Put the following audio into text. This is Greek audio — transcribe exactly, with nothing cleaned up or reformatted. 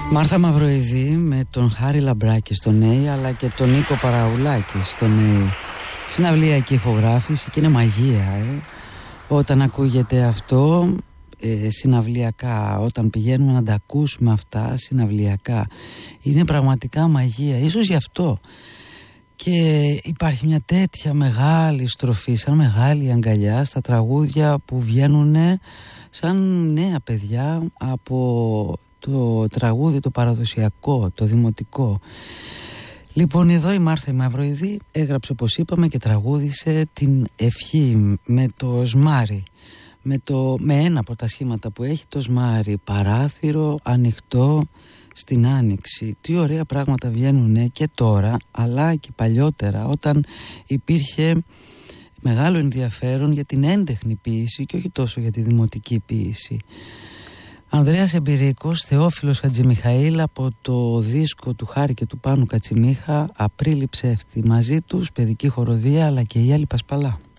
Μάρθα Μαυροειδή με τον Χάρη Λαμπράκη στο Νέι, αλλά και τον Νίκο Παραουλάκη στο Νέι. Συναυλιακή ηχογράφηση και είναι μαγεία ε. Όταν ακούγεται αυτό ε, συναυλιακά, όταν πηγαίνουμε να τα ακούσουμε αυτά συναυλιακά, είναι πραγματικά μαγεία. Ίσως γι' αυτό και υπάρχει μια τέτοια μεγάλη στροφή, σαν μεγάλη αγκαλιά στα τραγούδια που βγαίνουν σαν νέα παιδιά από το τραγούδι το παραδοσιακό, το δημοτικό. Λοιπόν, εδώ η Μάρθα η Μαυροειδή έγραψε, όπως είπαμε, και τραγούδισε την ευχή με το σμάρι, με, το, με ένα από τα σχήματα που έχει το σμάρι, παράθυρο ανοιχτό στην άνοιξη. Τι ωραία πράγματα βγαίνουν και τώρα, αλλά και παλιότερα, όταν υπήρχε μεγάλο ενδιαφέρον για την έντεχνη ποίηση και όχι τόσο για τη δημοτική ποίηση. Ανδρέας Εμπειρίκος, Θεόφιλος Χατζημιχαήλ, από το δίσκο του Χάρη και του Πάνου Κατσιμίχα, Απρίλη Ψεύτη. Μαζί τους παιδική χοροδία αλλά και η Άλλη Πασπαλά.